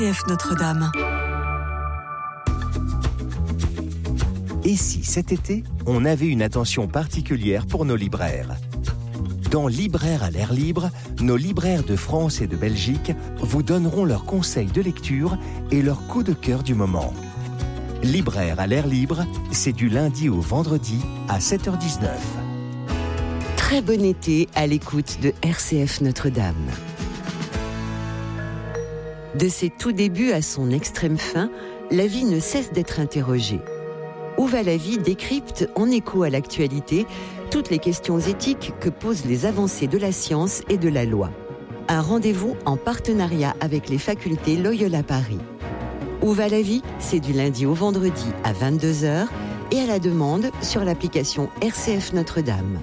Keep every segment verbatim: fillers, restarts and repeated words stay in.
R C F Notre-Dame. Et si cet été, on avait une attention particulière pour nos libraires ? Dans Libraires à l'air libre, nos libraires de France et de Belgique vous donneront leurs conseils de lecture et leurs coups de cœur du moment. Libraires à l'air libre, c'est du lundi au vendredi à sept heures dix-neuf. Très bon été à l'écoute de R C F Notre-Dame. De ses tout débuts à son extrême fin, la vie ne cesse d'être interrogée. Où va la vie décrypte en écho à l'actualité toutes les questions éthiques que posent les avancées de la science et de la loi. Un rendez-vous en partenariat avec les facultés Loyola Paris. Où va la vie ? C'est du lundi au vendredi à vingt-deux heures et à la demande sur l'application R C F Notre-Dame.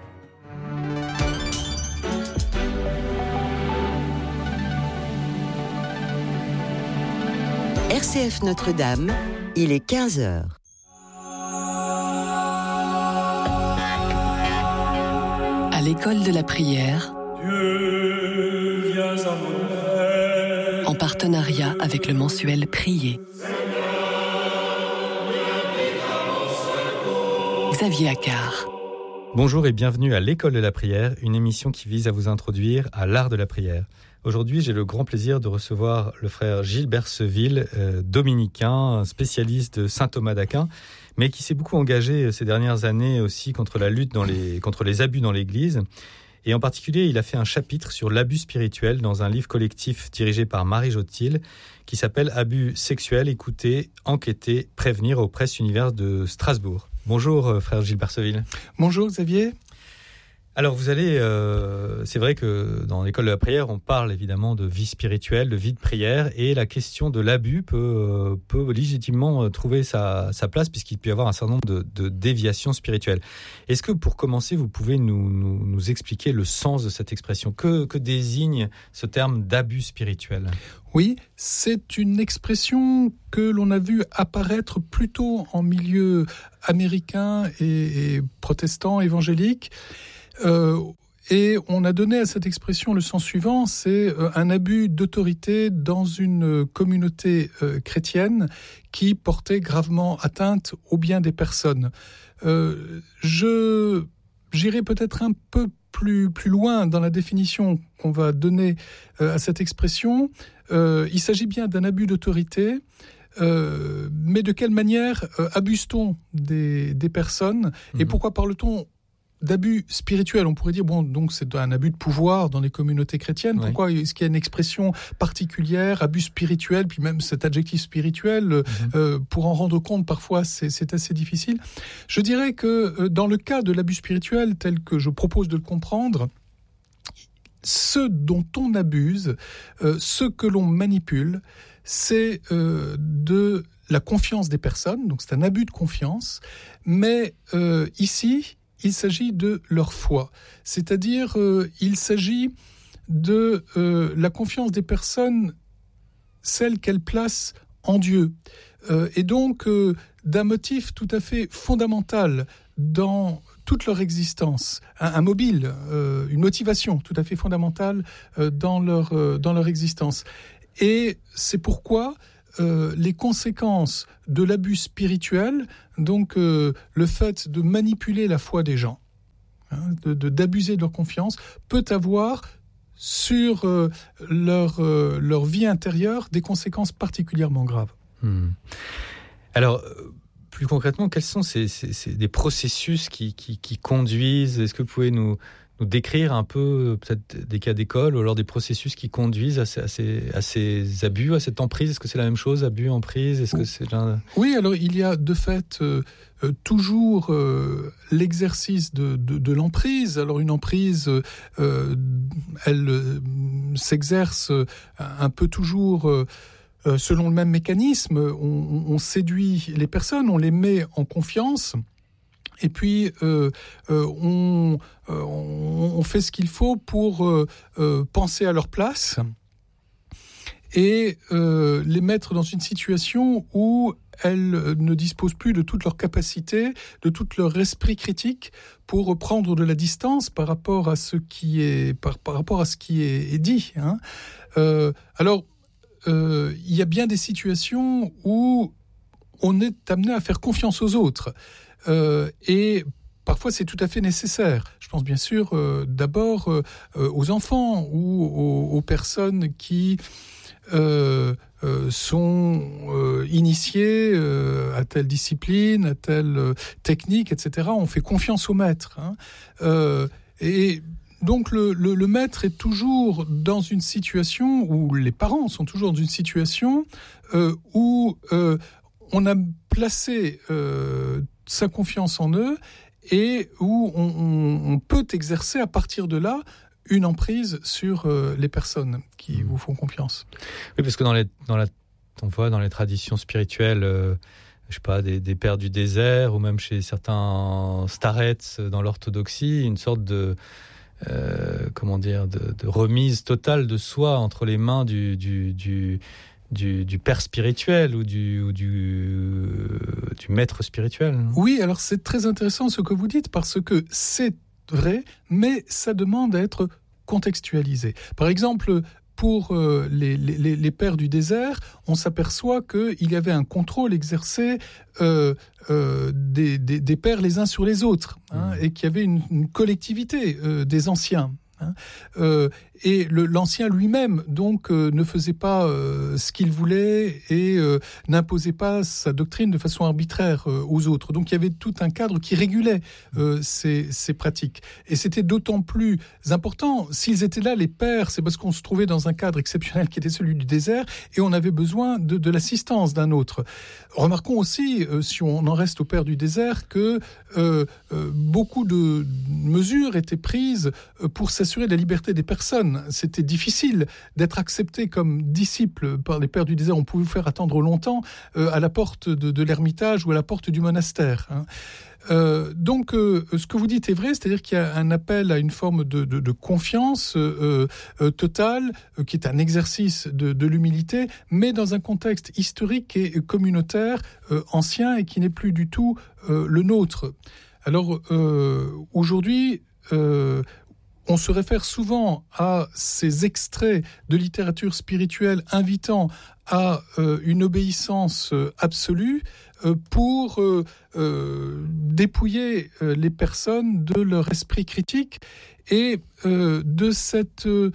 R C F Notre-Dame, il est quinze heures. À l'école de la prière, Dieu, viens à mon aide. En partenariat avec le mensuel Prier. Xavier Accard. Bonjour et bienvenue à l'école de la prière, une émission qui vise à vous introduire à l'art de la prière. Aujourd'hui, j'ai le grand plaisir de recevoir le frère Gilles Berseville, euh, dominicain, spécialiste de saint Thomas d'Aquin, mais qui s'est beaucoup engagé ces dernières années aussi contre la lutte dans les, contre les abus dans l'Église. Et en particulier, il a fait un chapitre sur l'abus spirituel dans un livre collectif dirigé par Marie Jotil, qui s'appelle « Abus sexuels, écouter, enquêter, prévenir » aux Presses Univers de Strasbourg. Bonjour, frère Gilles Berseville. Bonjour, Xavier. Alors vous allez, euh, c'est vrai que dans l'école de la prière, on parle évidemment de vie spirituelle, de vie de prière, et la question de l'abus peut, euh, peut légitimement trouver sa, sa place puisqu'il peut y avoir un certain nombre de, de déviations spirituelles. Est-ce que pour commencer, vous pouvez nous, nous, nous expliquer le sens de cette expression ? Que, que désigne ce terme d'abus spirituel ? Oui, c'est une expression que l'on a vu apparaître plutôt en milieu américain et, et protestant évangélique. Euh, et on a donné à cette expression le sens suivant, c'est euh, un abus d'autorité dans une communauté euh, chrétienne qui portait gravement atteinte au bien des personnes. Euh, je, j'irai peut-être un peu plus, plus loin dans la définition qu'on va donner euh, à cette expression. Euh, il s'agit bien d'un abus d'autorité. Euh, mais de quelle manière euh, abuse-t-on des, des personnes ? Mmh. Et pourquoi parle-t-on d'abus spirituel? On pourrait dire, bon, donc c'est un abus de pouvoir dans les communautés chrétiennes. Oui. Pourquoi est-ce qu'il y a une expression particulière, abus spirituel, puis même cet adjectif spirituel, mmh. euh, pour en rendre compte, parfois, c'est, c'est assez difficile. Je dirais que euh, dans le cas de l'abus spirituel, tel que je propose de le comprendre, ce dont on abuse, euh, ce que l'on manipule, c'est euh, de la confiance des personnes, donc c'est un abus de confiance, mais euh, ici, il s'agit de leur foi, c'est-à-dire euh, il s'agit de euh, la confiance des personnes, celle qu'elles placent en Dieu, euh, et donc euh, d'un motif tout à fait fondamental dans toute leur existence, un, un mobile, euh, une motivation tout à fait fondamentale euh, dans leur, euh, dans leur existence. Et c'est pourquoi euh, les conséquences de l'abus spirituel, donc euh, le fait de manipuler la foi des gens, hein, de, de, d'abuser de leur confiance, peut avoir sur euh, leur, euh, leur vie intérieure des conséquences particulièrement graves. Hmm. Alors, plus concrètement, quels sont ces, ces, ces, des processus qui, qui, qui conduisent ? Est-ce que vous pouvez nous, nous décrire un peu peut-être des cas d'école ou alors des processus qui conduisent à ces, à ces, à ces abus, à cette emprise ? Est-ce que c'est la même chose, abus, emprise ? Est-ce que c'est un... Oui, alors il y a de fait euh, euh, toujours euh, l'exercice de, de, de l'emprise. Alors une emprise, euh, elle euh, s'exerce un peu toujours... Euh, Euh, selon le même mécanisme, on, on séduit les personnes, on les met en confiance, et puis euh, euh, on, euh, on, on fait ce qu'il faut pour euh, euh, penser à leur place et euh, les mettre dans une situation où elles ne disposent plus de toute leur capacité, de tout leur esprit critique pour prendre de la distance par rapport à ce qui est, par, par rapport à ce qui est, est dit. Hein. Euh, alors, euh, il y a bien des situations où on est amené à faire confiance aux autres. Euh, et parfois, c'est tout à fait nécessaire. Je pense bien sûr euh, d'abord euh, aux enfants ou aux, aux personnes qui euh, euh, sont euh, initiées euh, à telle discipline, à telle euh, technique, et cetera. On fait confiance au maître. Hein. Euh, et donc le, le, le maître est toujours dans une situation, où les parents sont toujours dans une situation euh, où euh, on a placé euh, sa confiance en eux et où on, on, on peut exercer à partir de là une emprise sur euh, les personnes qui vous font confiance. Oui, parce que dans les, dans la, on voit dans les traditions spirituelles, euh, je sais pas, des, des pères du désert ou même chez certains starets dans l'orthodoxie, une sorte de euh, comment dire, de, de remise totale de soi entre les mains du, du, du Du, du père spirituel ou, du, ou du, du maître spirituel. Oui, alors c'est très intéressant ce que vous dites parce que c'est vrai, mais ça demande à être contextualisé. Par exemple, pour euh, les, les, les pères du désert, on s'aperçoit qu'il y avait un contrôle exercé euh, euh, des, des, des pères les uns sur les autres, hein, mmh. et qu'il y avait une, une collectivité euh, des anciens. Hein. Euh, et le, l'ancien lui-même donc euh, ne faisait pas euh, ce qu'il voulait et euh, n'imposait pas sa doctrine de façon arbitraire euh, aux autres. Donc il y avait tout un cadre qui régulait euh, ces, ces pratiques. Et c'était d'autant plus important s'ils étaient là, les pères, c'est parce qu'on se trouvait dans un cadre exceptionnel qui était celui du désert et on avait besoin de, de l'assistance d'un autre. Remarquons aussi, euh, si on en reste au père du désert, que euh, euh, beaucoup de mesures étaient prises pour s'assurer de la liberté des personnes. C'était difficile d'être accepté comme disciple par les pères du désert. On pouvait vous faire attendre longtemps euh, à la porte de, de l'ermitage ou à la porte du monastère. Hein. Euh, donc, euh, ce que vous dites est vrai, c'est-à-dire qu'il y a un appel à une forme de, de, de confiance euh, euh, totale, euh, qui est un exercice de, de l'humilité, mais dans un contexte historique et communautaire euh, ancien et qui n'est plus du tout euh, le nôtre. Alors, euh, aujourd'hui, euh, on se réfère souvent à ces extraits de littérature spirituelle invitant à euh, une obéissance euh, absolue euh, pour euh, euh, dépouiller euh, les personnes de leur esprit critique et euh, de cette euh,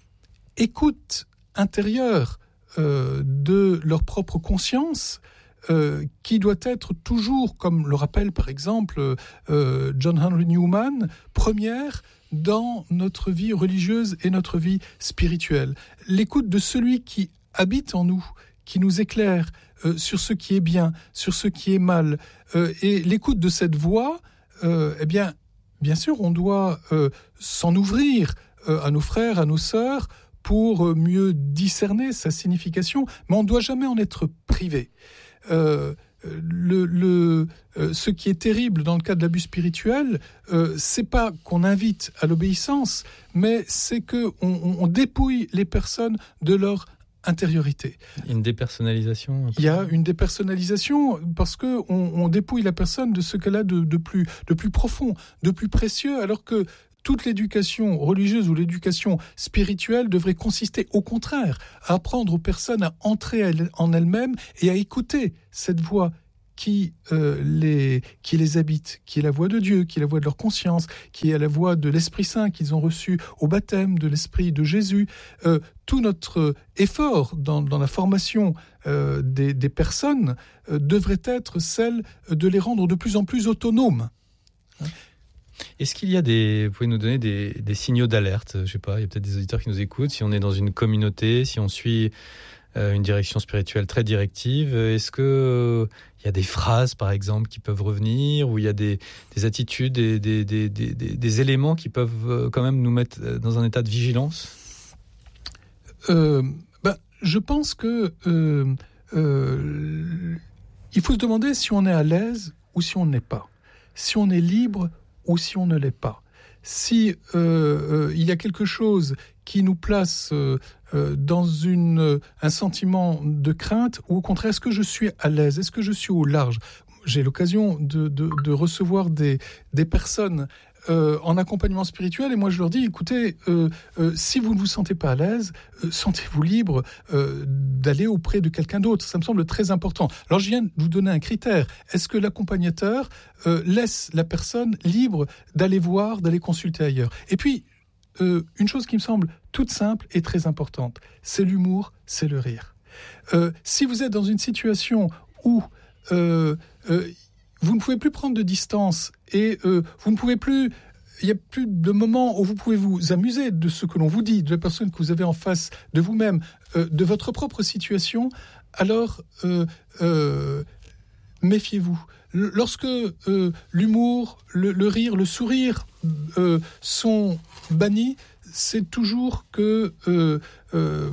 écoute intérieure euh, de leur propre conscience euh, qui doit être toujours, comme le rappelle par exemple euh, John Henry Newman, première dans notre vie religieuse et notre vie spirituelle. L'écoute de celui qui habite en nous, qui nous éclaire euh, sur ce qui est bien, sur ce qui est mal. Euh, et l'écoute de cette voix, euh, eh bien, bien sûr, on doit euh, s'en ouvrir euh, à nos frères, à nos sœurs, pour euh, mieux discerner sa signification, mais on ne doit jamais en être privé. Euh, Le, le, euh, ce qui est terrible dans le cas de l'abus spirituel, euh, c'est pas qu'on invite à l'obéissance, mais c'est que on, on dépouille les personnes de leur intériorité. Une dépersonnalisation. Il y a une dépersonnalisation parce que on, on dépouille la personne de ce qu'elle a de, de plus, de plus profond, de plus précieux, alors que toute l'éducation religieuse ou l'éducation spirituelle devrait consister au contraire à apprendre aux personnes à entrer en elles-mêmes et à écouter cette voix qui, euh, les, qui les habite, qui est la voix de Dieu, qui est la voix de leur conscience, qui est la voix de l'Esprit Saint qu'ils ont reçu au baptême, de l'Esprit de Jésus. Euh, tout notre effort dans, dans la formation euh, des, des personnes euh, devrait être celle de les rendre de plus en plus autonomes. Hein ? Est-ce qu'il y a des, vous pouvez nous donner des, des signaux d'alerte? Je sais pas, il y a peut-être des auditeurs qui nous écoutent. Si on est dans une communauté, si on suit euh, une direction spirituelle très directive, est-ce que euh, il y a des phrases, par exemple, qui peuvent revenir, ou il y a des, des attitudes, des, des, des, des, des éléments qui peuvent euh, quand même nous mettre dans un état de vigilance? euh, ben, Je pense que euh, euh, il faut se demander si on est à l'aise ou si on n'est pas, si on est libre ou si on ne l'est pas. Si euh, euh, il y a quelque chose qui nous place euh, euh, dans une, euh, un sentiment de crainte, ou au contraire, est-ce que je suis à l'aise? Est-ce que je suis au large? J'ai l'occasion de, de, de recevoir des, des personnes euh, en accompagnement spirituel, et moi je leur dis, écoutez, euh, euh, si vous ne vous sentez pas à l'aise, euh, sentez-vous libre euh, d'aller auprès de quelqu'un d'autre. Ça me semble très important. Alors je viens de vous donner un critère. Est-ce que l'accompagnateur euh, laisse la personne libre d'aller voir, d'aller consulter ailleurs? Et puis, euh, une chose qui me semble toute simple et très importante, c'est l'humour, c'est le rire. Euh, si vous êtes dans une situation où euh, euh, vous ne pouvez plus prendre de distance et euh, vous ne pouvez plus... Il n'y a plus de moments où vous pouvez vous amuser de ce que l'on vous dit, de la personne que vous avez en face de vous-même, euh, de votre propre situation, alors euh, euh, méfiez-vous. Lorsque euh, l'humour, le, le rire, le sourire euh, sont bannis, c'est toujours que euh, euh,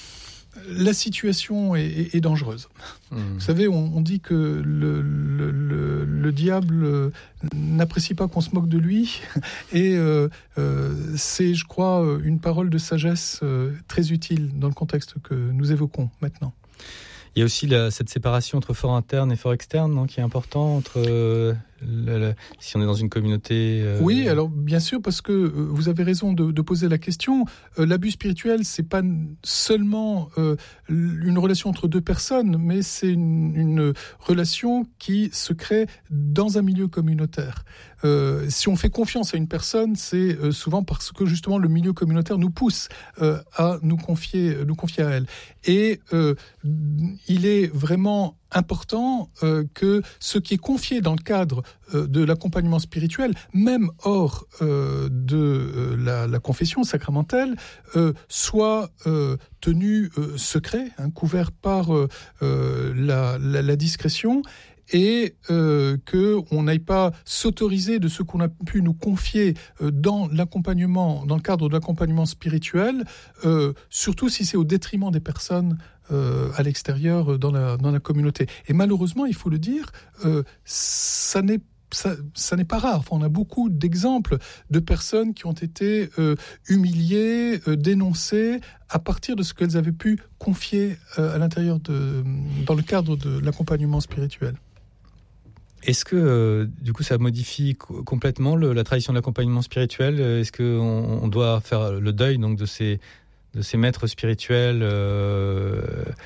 la situation est, est, est dangereuse. Mmh. Vous savez, on, on dit que le, le, le, le diable n'apprécie pas qu'on se moque de lui, et euh, euh, c'est, je crois, une parole de sagesse euh, très utile dans le contexte que nous évoquons maintenant. Il y a aussi la, cette séparation entre fort interne et fort externe, non, qui est important entre euh, le, le, si on est dans une communauté. Euh... Oui, alors bien sûr, parce que euh, vous avez raison de, de poser la question. Euh, l'abus spirituel, c'est pas seulement euh, une relation entre deux personnes, mais c'est une, une relation qui se crée dans un milieu communautaire. Euh, si on fait confiance à une personne, c'est euh, souvent parce que justement le milieu communautaire nous pousse euh, à nous confier, nous confier à elle. Et euh, il est vraiment important euh, que ce qui est confié dans le cadre euh, de l'accompagnement spirituel, même hors euh, de euh, la, la confession sacramentelle, euh, soit euh, tenu euh, secret, hein, couvert par euh, euh, la, la, la discrétion, et euh, qu'on n'aille pas s'autoriser de ce qu'on a pu nous confier euh, dans l'accompagnement, dans le cadre de l'accompagnement spirituel, euh, surtout si c'est au détriment des personnes euh, à l'extérieur, dans la, dans la communauté. Et malheureusement, il faut le dire, euh, ça n'est Ça, ça n'est pas rare. Enfin, on a beaucoup d'exemples de personnes qui ont été euh, humiliées, euh, dénoncées à partir de ce qu'elles avaient pu confier euh, à l'intérieur de, dans le cadre de l'accompagnement spirituel. Est-ce que, euh, du coup, ça modifie co- complètement le, la tradition de l'accompagnement spirituel ? Est-ce qu'on on doit faire le deuil donc, de, ces, de ces maîtres spirituels euh,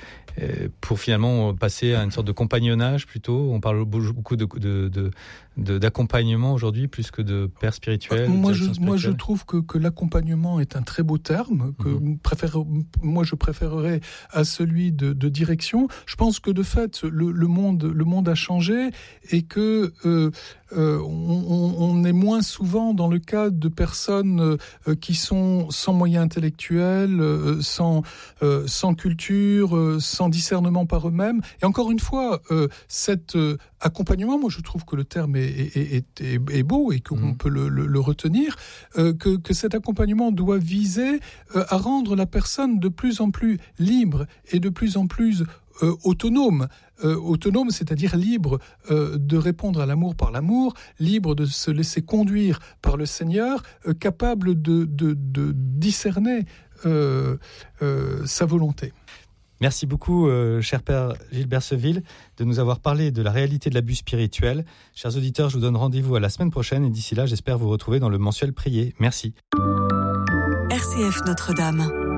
pour finalement passer à une sorte de compagnonnage plutôt ? On parle beaucoup de, de, de, de, d'accompagnement aujourd'hui, plus que de père spirituel. Moi je, moi, je trouve que, que l'accompagnement est un très beau terme, que mmh. préfère, moi, je préférerais à celui de, de direction. Je pense que, de fait, le, le, monde, le monde a changé et que euh, euh, on, on est moins souvent dans le cas de personnes euh, qui sont sans moyens intellectuels, euh, sans, euh, sans culture, euh, sans discernement par eux-mêmes. Et encore une fois, euh, cet euh, accompagnement, moi, je trouve que le terme est Est, est, est, est beau et qu'on mmh. peut le, le, le retenir, euh, que, que cet accompagnement doit viser euh, à rendre la personne de plus en plus libre et de plus en plus euh, autonome. Euh, autonome, c'est-à-dire libre euh, de répondre à l'amour par l'amour, libre de se laisser conduire par le Seigneur, euh, capable de, de, de discerner euh, euh, sa volonté. Merci beaucoup, euh, cher père Gilles Berseville, de nous avoir parlé de la réalité de l'abus spirituel. Chers auditeurs, je vous donne rendez-vous à la semaine prochaine et d'ici là, j'espère vous retrouver dans le mensuel Prier. Merci. R C F Notre-Dame.